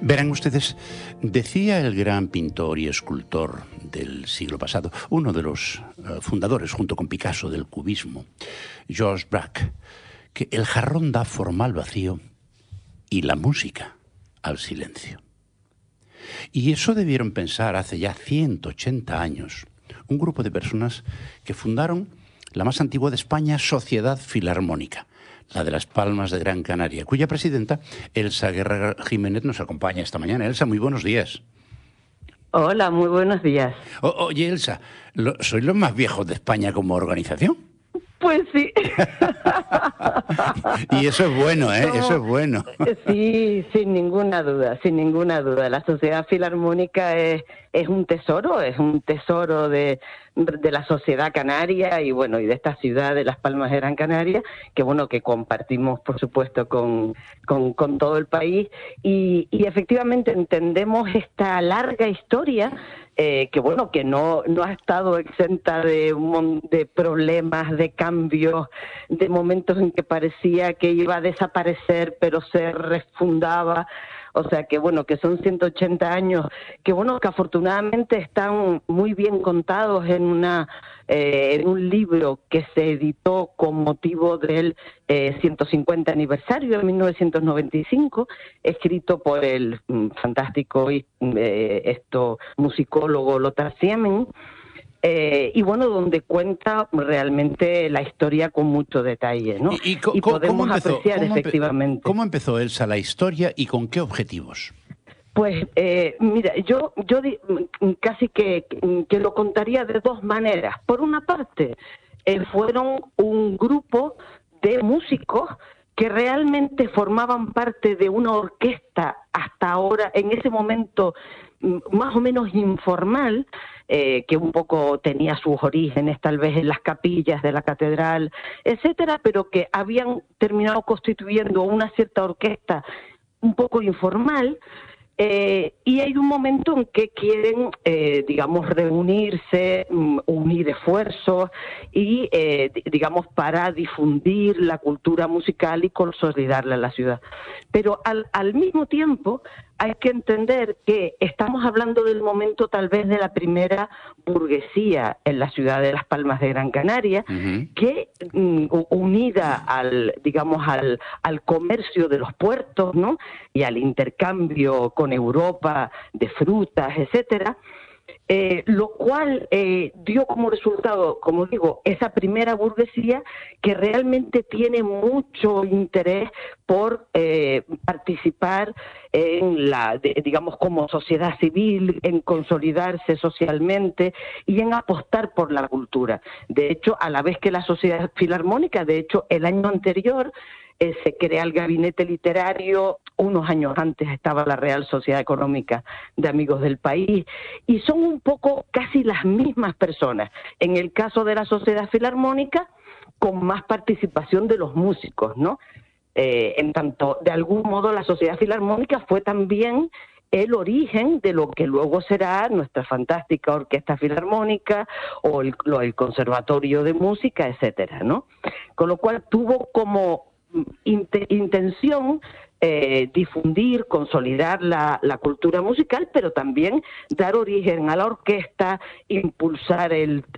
Verán ustedes, decía el gran pintor y escultor del siglo pasado, uno de los fundadores, junto con Picasso, del cubismo, Georges Braque, que el jarrón da forma al vacío y la música al silencio. Y eso debieron pensar hace ya 180 años un grupo de personas que fundaron la más antigua de España, Sociedad Filarmónica, la de Las Palmas de Gran Canaria, cuya presidenta, Elsa Guerra Jiménez, nos acompaña esta mañana. Elsa, muy buenos días. Hola, muy buenos días. Oye, Elsa, ¿sois los más viejos de España como organización? Pues sí. Y eso es bueno, ¿eh? Eso es bueno. Sí, sin ninguna duda, sin ninguna duda. La Sociedad Filarmónica es un tesoro de la sociedad canaria y bueno, y de esta ciudad de Las Palmas de Gran Canaria, que bueno, que compartimos por supuesto con todo el país y efectivamente entendemos esta larga historia que bueno, que no ha estado exenta de problemas, de cambios, de momentos en que parecía que iba a desaparecer, pero se refundaba. O sea que bueno, que son 180 años, que bueno, que afortunadamente están muy bien contados en un libro que se editó con motivo del 150 aniversario de 1995, escrito por el fantástico musicólogo Lothar Siemen. Y bueno, donde cuenta realmente la historia con mucho detalle, ¿no? Y podemos apreciar efectivamente. ¿Cómo empezó, Elsa, la historia y con qué objetivos? Pues mira, yo casi que lo contaría de dos maneras. Por una parte, fueron un grupo de músicos que realmente formaban parte de una orquesta hasta ahora, en ese momento más o menos informal, que un poco tenía sus orígenes tal vez en las capillas de la catedral, etcétera, pero que habían terminado constituyendo una cierta orquesta un poco informal. Y hay un momento en que quieren, digamos, reunirse, unir esfuerzos y, digamos, para difundir la cultura musical y consolidarla en la ciudad. Pero al mismo tiempo hay que entender que estamos hablando del momento tal vez de la primera burguesía en la ciudad de Las Palmas de Gran Canaria, que unida al comercio de los puertos, ¿no? Y al intercambio con Europa de frutas, etcétera, lo cual dio como resultado, como digo, esa primera burguesía que realmente tiene mucho interés por participar en digamos, como sociedad civil, en consolidarse socialmente y en apostar por la cultura. De hecho, a la vez que la Sociedad Filarmónica, de hecho, el año anterior se crea el gabinete literario, unos años antes estaba la Real Sociedad Económica de Amigos del País, y son un poco casi las mismas personas. En el caso de la Sociedad Filarmónica, con más participación de los músicos, ¿no? En tanto, de algún modo, la Sociedad Filarmónica fue también el origen de lo que luego será nuestra fantástica Orquesta Filarmónica o el Conservatorio de Música, etcétera, ¿no? Con lo cual tuvo como intención difundir, consolidar la cultura musical, pero también dar origen a la orquesta, impulsar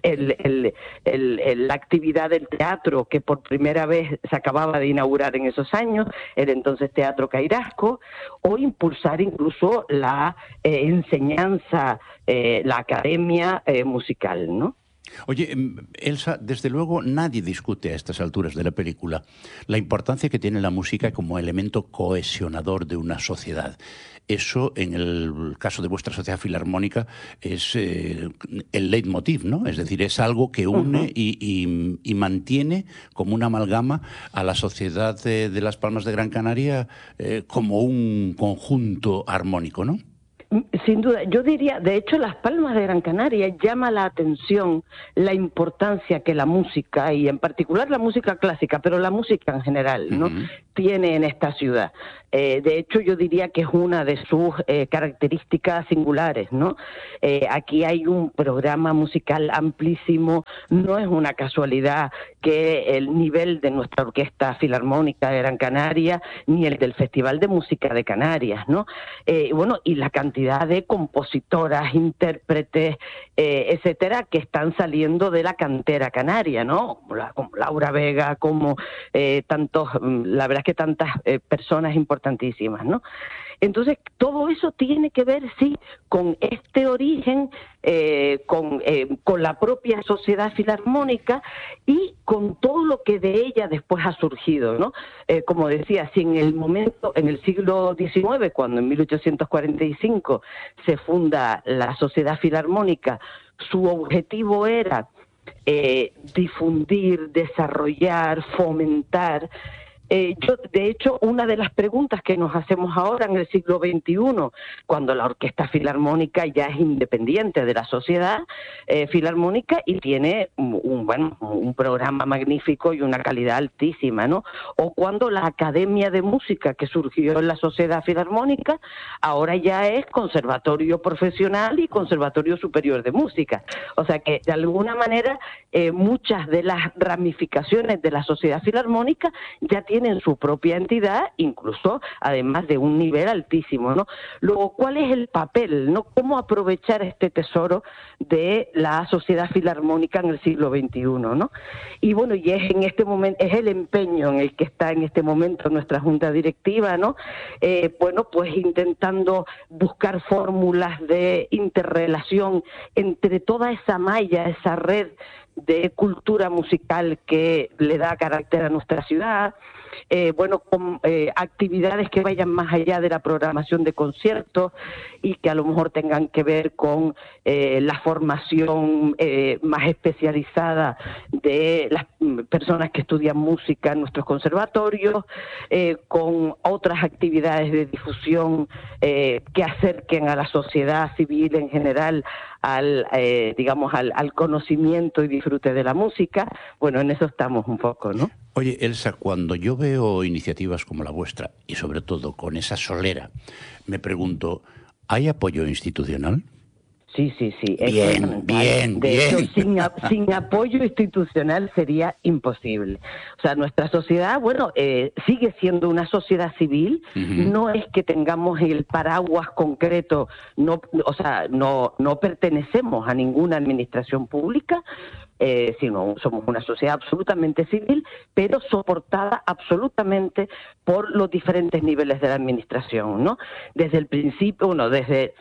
la actividad del teatro, que por primera vez se acababa de inaugurar en esos años, el entonces Teatro Cairasco, o impulsar incluso la enseñanza, la academia musical, ¿no? Oye, Elsa, desde luego nadie discute a estas alturas de la película la importancia que tiene la música como elemento cohesionador de una sociedad. Eso, en el caso de vuestra Sociedad Filarmónica, es el leitmotiv, ¿no? Es decir, es algo que une y mantiene como una amalgama a la sociedad de Las Palmas de Gran Canaria como un conjunto armónico, ¿no? Sin duda, yo diría, de hecho, Las Palmas de Gran Canaria llama la atención la importancia que la música, y en particular la música clásica, pero la música en general, ¿no? Tiene en esta ciudad. De hecho, yo diría que es una de sus características singulares, ¿no? Aquí hay un programa musical amplísimo, no es una casualidad que el nivel de nuestra Orquesta Filarmónica de Gran Canaria, ni el del Festival de Música de Canarias, ¿no? Bueno, y la cantidad de compositoras, intérpretes, etcétera, que están saliendo de la cantera canaria, ¿no? Como Laura Vega, como la verdad es que tantas personas importantísimas, ¿no? Entonces, todo eso tiene que ver, sí, con este origen, con la propia sociedad filarmónica y con todo lo que de ella después ha surgido, ¿no? Como decía, si en el siglo XIX, cuando en 1845 se funda la Sociedad Filarmónica, su objetivo era difundir, desarrollar, fomentar. De hecho, una de las preguntas que nos hacemos ahora en el siglo XXI, cuando la Orquesta Filarmónica ya es independiente de la sociedad filarmónica y tiene un programa magnífico y una calidad altísima, ¿no? O cuando la Academia de Música que surgió en la Sociedad Filarmónica ahora ya es Conservatorio Profesional y Conservatorio Superior de Música. O sea que, de alguna manera, muchas de las ramificaciones de la Sociedad Filarmónica ya tienen su propia entidad, incluso además de un nivel altísimo, ¿no? Luego, ¿cuál es el papel, no? ¿Cómo aprovechar este tesoro de la Sociedad Filarmónica en el siglo XXI, ¿no? Y bueno, y es en este momento, es el empeño en el que está en este momento nuestra junta directiva, ¿no? Bueno, pues intentando buscar fórmulas de interrelación entre toda esa malla, esa red de cultura musical que le da carácter a nuestra ciudad, con actividades que vayan más allá de la programación de conciertos y que a lo mejor tengan que ver con la formación más especializada de las personas que estudian música en nuestros conservatorios, con otras actividades de difusión que acerquen a la sociedad civil en general al conocimiento y disfrute de la música. Bueno, en eso estamos un poco, ¿no? Oye, Elsa, cuando yo veo iniciativas como la vuestra, y sobre todo con esa solera, me pregunto, ¿hay apoyo institucional? Sí. Bien. De hecho, sin apoyo institucional sería imposible. O sea, nuestra sociedad, sigue siendo una sociedad civil. No es que tengamos el paraguas concreto, no pertenecemos a ninguna administración pública, sino somos una sociedad absolutamente civil, pero soportada absolutamente por los diferentes niveles de la administración, ¿no? Desde el principio, desde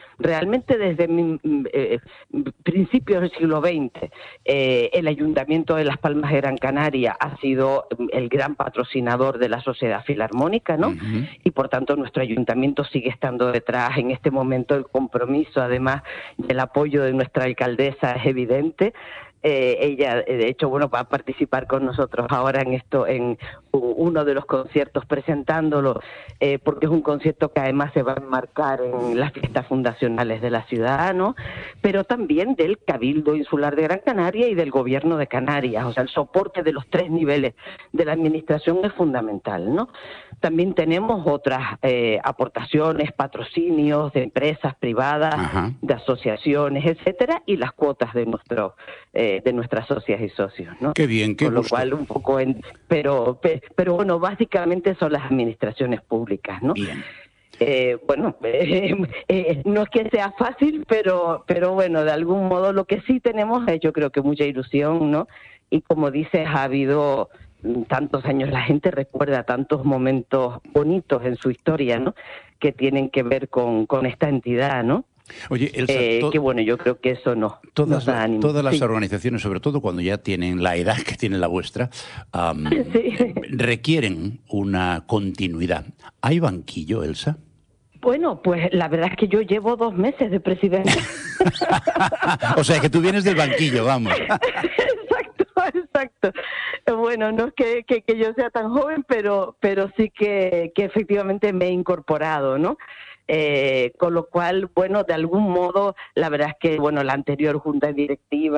principios del siglo XX, el Ayuntamiento de Las Palmas de Gran Canaria ha sido el gran patrocinador de la Sociedad Filarmónica, ¿no? Y por tanto nuestro ayuntamiento sigue estando detrás. En este momento el compromiso, además del apoyo de nuestra alcaldesa, es evidente. Ella, de hecho, va a participar con nosotros ahora en uno de los conciertos presentándolo, porque es un concierto que además se va a enmarcar en las fiestas fundacionales de la ciudad, ¿no? Pero también del Cabildo Insular de Gran Canaria y del Gobierno de Canarias. O sea, el soporte de los tres niveles de la administración es fundamental, ¿no? También tenemos otras aportaciones, patrocinios de empresas privadas, de asociaciones, etcétera, y las cuotas de nuestras socias y socios, ¿no? Qué bien, qué Con gusto. Lo cual un poco pero bueno, básicamente son las administraciones públicas, ¿no? Bien. No es que sea fácil, pero bueno, de algún modo lo que sí tenemos es, yo creo que mucha ilusión, ¿no? Y como dices, ha habido tantos años, la gente recuerda tantos momentos bonitos en su historia, ¿no? Que tienen que ver con esta entidad, ¿no? Oye, Elsa, yo creo que eso todas da ánimo. Todas las organizaciones, sobre todo cuando ya tienen la edad que tiene la vuestra, requieren una continuidad. ¿Hay banquillo, Elsa? Bueno, pues la verdad es que yo llevo 2 meses de presidenta. O sea, que tú vienes del banquillo, vamos. Exacto. Bueno, no es que yo sea tan joven, pero sí que efectivamente me he incorporado, ¿no? Con lo cual, de algún modo, la verdad es que, la anterior junta directiva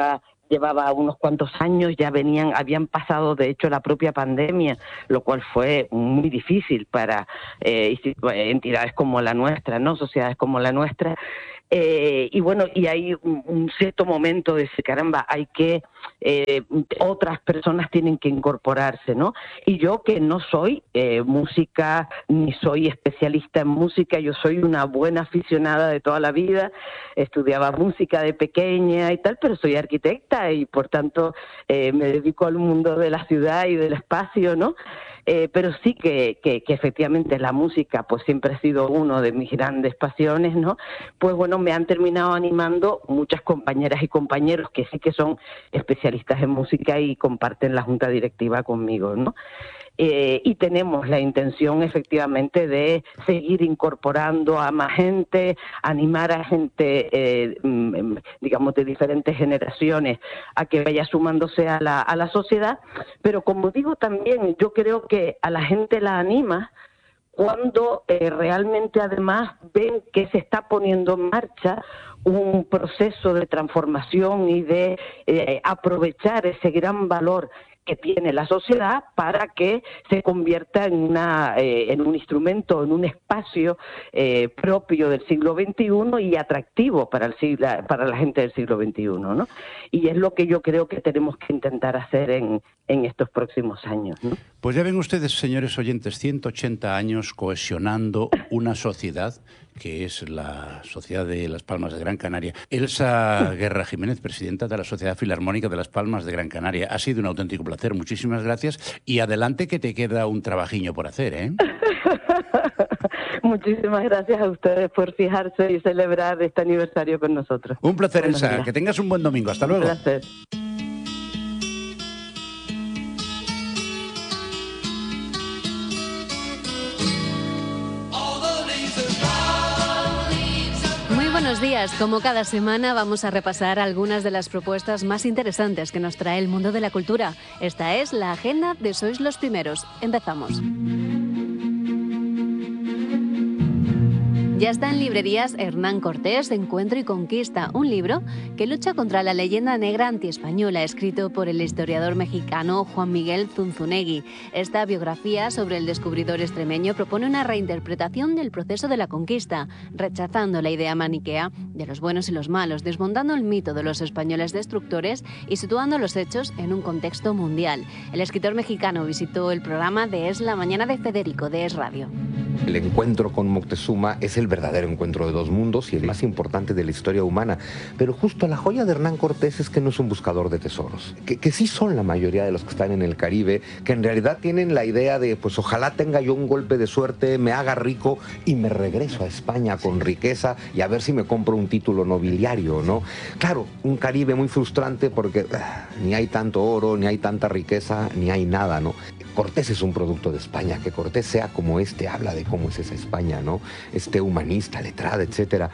llevaba unos cuantos años, ya habían pasado de hecho la propia pandemia, lo cual fue muy difícil para entidades como la nuestra, ¿no? Sociedades como la nuestra. Y bueno, y hay un cierto momento de decir, caramba, hay que, otras personas tienen que incorporarse, ¿no? Y yo, que no soy música, ni soy especialista en música, yo soy una buena aficionada de toda la vida, estudiaba música de pequeña y tal, pero soy arquitecta y por tanto me dedico al mundo de la ciudad y del espacio, ¿no? Pero sí que efectivamente la música pues siempre ha sido uno de mis grandes pasiones, ¿no? Pues bueno, me han terminado animando muchas compañeras y compañeros que sí que son especialistas en música y comparten la junta directiva conmigo, ¿no? Y tenemos la intención efectivamente de seguir incorporando a más gente, animar a gente, digamos, de diferentes generaciones a que vaya sumándose a la sociedad, pero como digo también, yo creo que a la gente la anima cuando realmente además ven que se está poniendo en marcha un proceso de transformación y de aprovechar ese gran valor que tiene la sociedad para que se convierta en un instrumento, en un espacio propio del siglo XXI y atractivo para la gente del siglo XXI, ¿no? Y es lo que yo creo que tenemos que intentar hacer en estos próximos años, ¿no? Pues ya ven ustedes, señores oyentes, 180 años cohesionando una sociedad que es la Sociedad de Las Palmas de Gran Canaria. Elsa Guerra Jiménez, presidenta de la Sociedad Filarmónica de Las Palmas de Gran Canaria. Ha sido un auténtico placer, muchísimas gracias. Y adelante, que te queda un trabajiño por hacer, ¿eh? Muchísimas gracias a ustedes por fijarse y celebrar este aniversario con nosotros. Un placer, Buenos Elsa. días. Que tengas un buen domingo. Hasta luego. Un placer. Buenos días. Como cada semana vamos a repasar algunas de las propuestas más interesantes que nos trae el mundo de la cultura. Esta es la agenda de Sois los Primeros. Empezamos. Ya está en librerías Hernán Cortés, Encuentro y Conquista, un libro que lucha contra la leyenda negra antiespañola, escrito por el historiador mexicano Juan Miguel Zunzunegui. Esta biografía sobre el descubridor extremeño propone una reinterpretación del proceso de la conquista, rechazando la idea maniquea de los buenos y los malos, desmontando el mito de los españoles destructores y situando los hechos en un contexto mundial. El escritor mexicano visitó el programa de Es la Mañana de Federico, de Es Radio. El encuentro con Moctezuma es el verdadero encuentro de dos mundos y el más importante de la historia humana. Pero justo la joya de Hernán Cortés es que no es un buscador de tesoros, que sí son la mayoría de los que están en el Caribe, que en realidad tienen la idea de, pues ojalá tenga yo un golpe de suerte, me haga rico y me regreso a España con riqueza y a ver si me compro un título nobiliario, ¿no? Claro, un Caribe muy frustrante porque ni hay tanto oro, ni hay tanta riqueza, ni hay nada, ¿no? Cortés es un producto de España, que Cortés sea como habla de cómo es esa España, ¿no? Humanista, letrada, etcétera.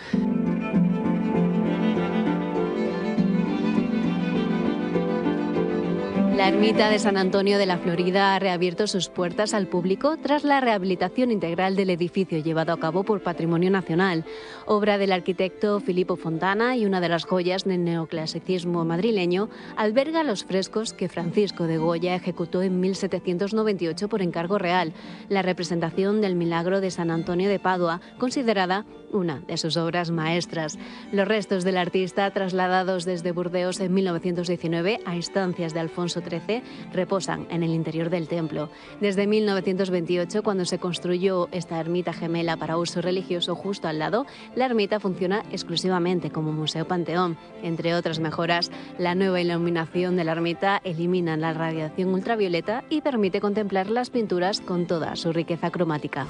La ermita de San Antonio de la Florida ha reabierto sus puertas al público tras la rehabilitación integral del edificio llevado a cabo por Patrimonio Nacional, obra del arquitecto Filippo Fontana y una de las joyas del neoclasicismo madrileño. Alberga los frescos que Francisco de Goya ejecutó en 1798 por encargo real, la representación del Milagro de San Antonio de Padua, considerada una de sus obras maestras. Los restos del artista, trasladados desde Burdeos en 1919 a instancias de Alfonso XIII, reposan en el interior del templo. Desde 1928, cuando se construyó esta ermita gemela para uso religioso justo al lado, la ermita funciona exclusivamente como museo panteón. Entre otras mejoras, la nueva iluminación de la ermita elimina la radiación ultravioleta y permite contemplar las pinturas con toda su riqueza cromática.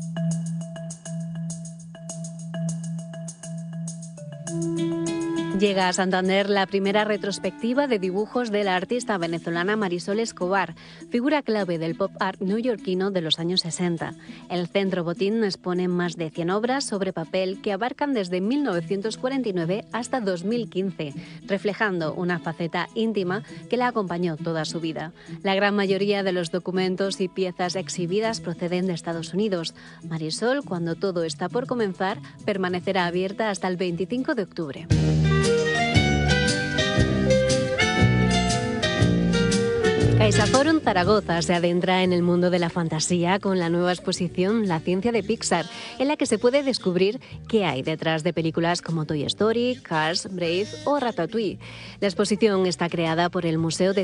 Llega a Santander la primera retrospectiva de dibujos de la artista venezolana Marisol Escobar, figura clave del pop art neoyorquino de los años 60. El Centro Botín expone más de 100 obras sobre papel que abarcan desde 1949 hasta 2015, reflejando una faceta íntima que la acompañó toda su vida. La gran mayoría de los documentos y piezas exhibidas proceden de Estados Unidos. Marisol, cuando todo está por comenzar, permanecerá abierta hasta el 25 de octubre. CaixaForum Zaragoza se adentra en el mundo de la fantasía con la nueva exposición La ciencia de Pixar, en la que se puede descubrir qué hay detrás de películas como Toy Story, Cars, Brave o Ratatouille. La exposición está creada por el Museo de